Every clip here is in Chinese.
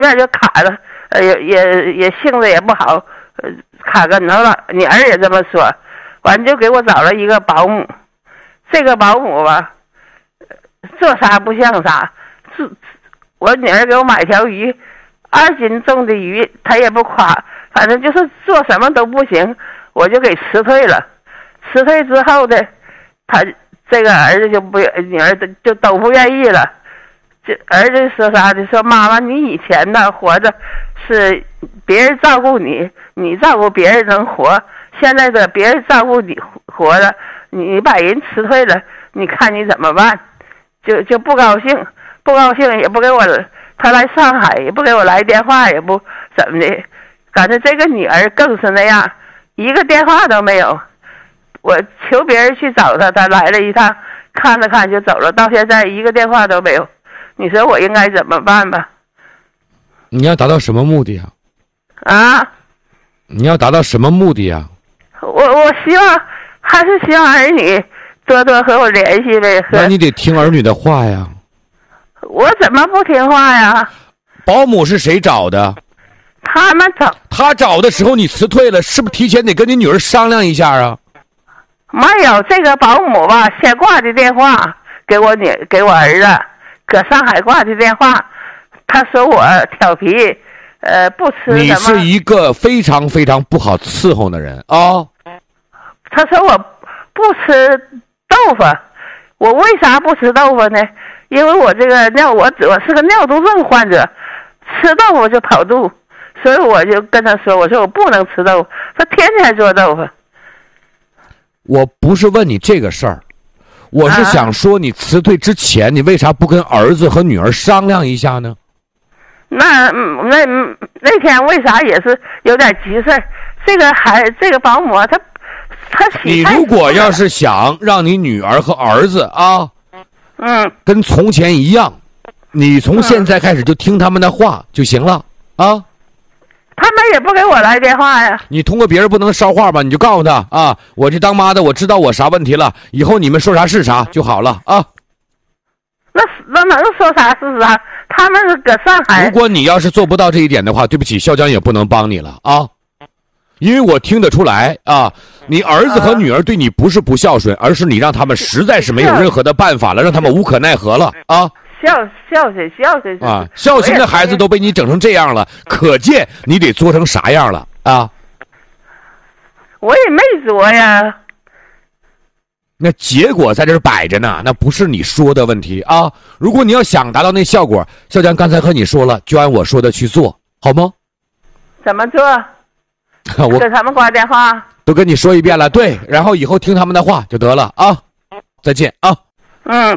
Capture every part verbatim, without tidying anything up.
面就卡了，呃，也也也性子也不好，呃，卡跟头了。你儿也这么说，完就给我找了一个保姆。这个保姆吧，做啥不像啥。我女儿给我买条鱼，二斤重的鱼，她也不夸，反正就是做什么都不行，我就给辞退了。辞退之后的，他这个儿子就不，女儿就都不愿意了。这儿子说啥的？说妈妈，你以前呢活着是别人照顾你，你照顾别人能活，现在的别人照顾你活了，你把人辞退了，你看你怎么办？就就不高兴，不高兴也不给我，他来上海也不给我来电话，也不怎么的。感觉这个女儿更是那样，一个电话都没有。我求别人去找他，他来了一趟，看了看就走了，到现在一个电话都没有。你说我应该怎么办吧？ 你要达到什么目的啊？ 啊？ 你要达到什么目的啊？ 我我希望还是希望儿女多多和我联系呗。 那你得听儿女的话呀。 我怎么不听话呀？ 保姆是谁找的？ 他们找。 他找的时候你辞退了，是不是提前得跟你女儿商量一下啊？ 没有，这个保姆吧，先挂的电话给我女给我儿子，搁上海挂的电话，他说我调皮，呃，不吃什么。 你是一个非常非常不好伺候的人啊、哦！ 他说我不吃豆腐，我为啥不吃豆腐呢？因为我这个尿，我我是个尿毒症患者，吃豆腐就跑肚，所以我就跟他说，我说我不能吃豆腐，他天天做豆腐。 我不是问你这个事儿，我是想说，你辞退之前，你为啥不跟儿子和女儿商量一下呢？ 那那那天为啥也是有点急事儿？这个孩这个保姆他他你如果要是想让你女儿和儿子啊， 嗯， 跟从前一样，你从现在开始就听他们的话就行了啊。 他们也不给我来电话呀。 你通过别人不能捎话吧？你就告诉他啊，我这当妈的我知道我啥问题了，以后你们说啥是啥就好了啊。 那那能说啥是啥？他们是搁上海。 如果你要是做不到这一点的话，对不起，校长也不能帮你了啊。因为我听得出来啊，你儿子和女儿对你不是不孝顺，而是你让他们实在是没有任何的办法了，让他们无可奈何了啊。 孝孝顺孝顺啊，孝心的孩子都被你整成这样了，可见你得作成啥样了啊！ 我也没作呀。 那结果在这儿摆着呢，那不是你说的问题啊！如果你要想达到那效果，校长刚才和你说了，就按我说的去做，好吗？ 怎么做？ 我给他们挂电话。 都跟你说一遍了，对，然后以后听他们的话就得了啊！再见啊！ 嗯。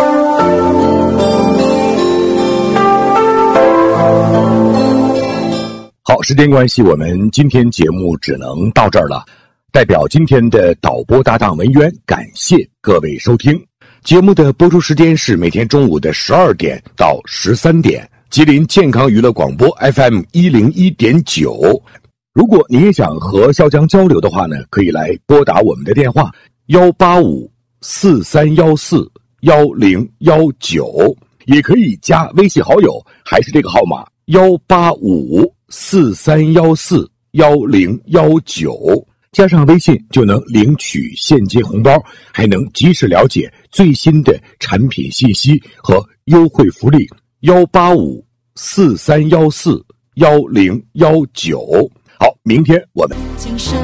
好，时间关系，我们今天节目只能到这儿了。代表今天的导播搭档文渊，感谢各位收听。节目的播出时间是每天中午的十二点到十三点，吉林健康娱乐广播 F M 一零一点九。如果您也想和肖江交流的话呢，可以来拨打我们的电话幺八五四三幺四幺零幺九，也可以加微信好友，还是这个号码幺八五四三幺四幺零幺九，加上微信就能领取现金红包，还能及时了解最新的产品信息和优惠福利。幺八五四三幺四幺零幺九。好，明天我们。